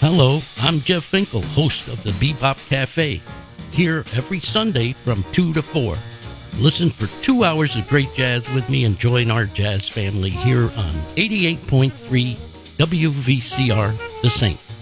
Hello, I'm Jeff Finkel, host of the Bebop Cafe, here every Sunday from 2 to 4. Listen for 2 hours of great jazz with me and join our jazz family here on 88.3 WVCR The Saint.